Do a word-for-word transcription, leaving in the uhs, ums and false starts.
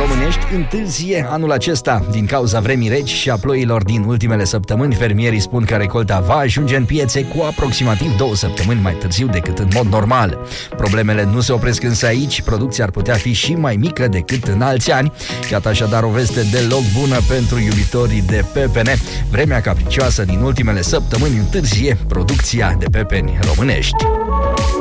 românești întârzie anul acesta. Din cauza vremii reci și a ploilor din ultimele săptămâni, fermierii spun că recolta va ajunge în piețe cu aproximativ două săptămâni mai târziu decât în mod normal. Problemele nu se opresc însă aici, producția ar putea fi și mai mică decât în alți ani. Iată așadar o veste deloc bună pentru iubitorii de pepene. Vremea capricioasă din ultimele săptămâni întârzie producția de pepeni românești.